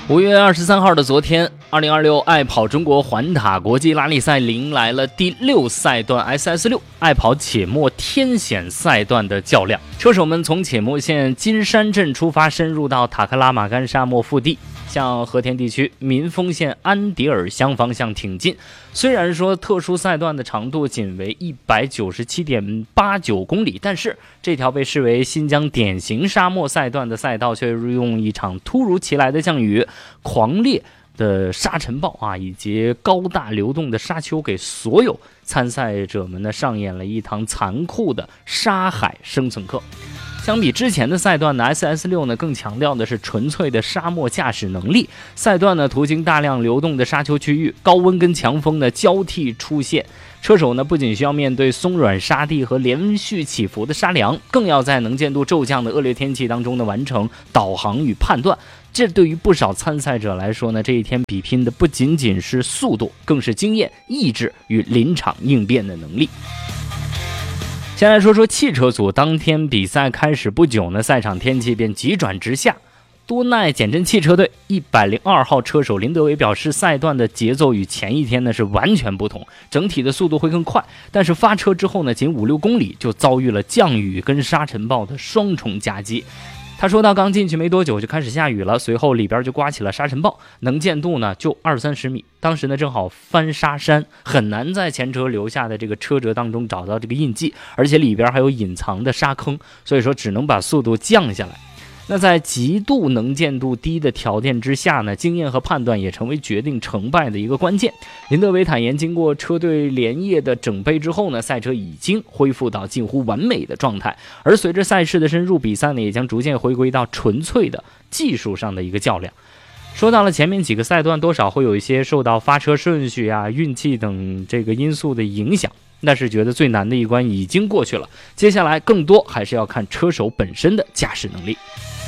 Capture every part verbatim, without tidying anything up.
五月二十三号的昨天，二零二六爱跑中国环塔国际拉力赛迎来了第六赛段 S S 六 爱跑且末天险赛段的较量。车手们从且末县金山镇出发，深入到塔克拉玛干沙漠腹地，向和田地区民丰县安迪尔乡方向挺进。虽然说特殊赛段的长度仅为一百九十七点八九公里，但是这条被视为新疆典型沙漠赛段的赛道，却用一场突如其来的降雨、狂烈的沙尘暴啊，以及高大流动的沙丘，给所有参赛者们呢上演了一堂残酷的沙海生存课。相比之前的赛段呢 ，S S 六 呢更强调的是纯粹的沙漠驾驶能力。赛段呢途经大量流动的沙丘区域，高温跟强风呢交替出现。车手呢不仅需要面对松软沙地和连续起伏的沙梁，更要在能见度骤降的恶劣天气当中呢完成导航与判断。这对于不少参赛者来说呢，这一天比拼的不仅仅是速度，更是经验、意志与临场应变的能力。先来说说汽车组，当天比赛开始不久呢，赛场天气便急转直下。多奈减震汽车队一百零二号车手林德维表示，赛段的节奏与前一天呢是完全不同，整体的速度会更快，但是发车之后呢，仅五六公里就遭遇了降雨跟沙尘暴的双重夹击。他说到刚进去没多久就开始下雨了，随后里边就刮起了沙尘暴，能见度呢就二三十米。当时呢正好翻沙山，很难在前车留下的这个车辙当中找到这个印记，而且里边还有隐藏的沙坑，所以说只能把速度降下来。那在极度能见度低的条件之下呢，经验和判断也成为决定成败的一个关键。林德维坦言，经过车队连夜的整备之后呢，赛车已经恢复到近乎完美的状态，而随着赛事的深入，比赛呢也将逐渐回归到纯粹的技术上的一个较量。说到了前面几个赛段，多少会有一些受到发车顺序啊、运气等这个因素的影响，但是觉得最难的一关已经过去了，接下来更多还是要看车手本身的驾驶能力。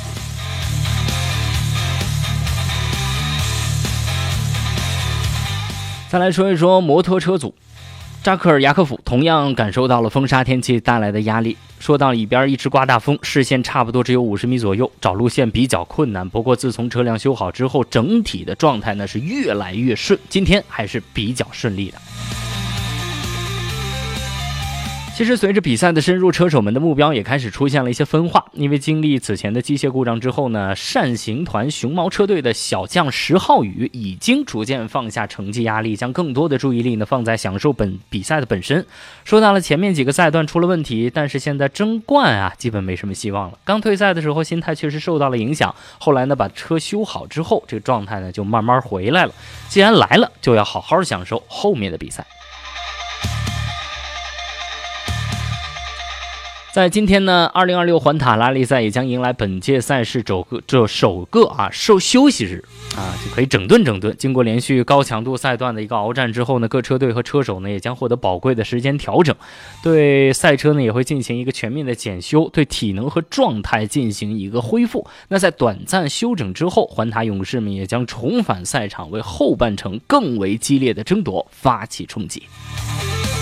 再来说一说摩托车组，扎克尔·雅科夫同样感受到了风沙天气带来的压力。说到里边一直刮大风，视线差不多只有五十米左右，找路线比较困难。不过自从车辆修好之后，整体的状态呢是越来越顺，今天还是比较顺利的。其实随着比赛的深入，车手们的目标也开始出现了一些分化。因为经历此前的机械故障之后呢，善行团熊猫车队的小将石浩宇已经逐渐放下成绩压力，将更多的注意力呢放在享受本比赛的本身。说到了前面几个赛段出了问题，但是现在争冠啊基本没什么希望了。刚退赛的时候心态确实受到了影响，后来呢把车修好之后，这个状态呢就慢慢回来了。既然来了，就要好好享受后面的比赛。在今天呢，二零二六环塔拉力赛也将迎来本届赛事首个这首个啊受休息日啊，就可以整顿整顿。经过连续高强度赛段的一个鏖战之后呢，各车队和车手呢也将获得宝贵的时间调整，对赛车呢也会进行一个全面的检修，对体能和状态进行一个恢复。那在短暂休整之后，环塔勇士们也将重返赛场，为后半程更为激烈的争夺发起冲击。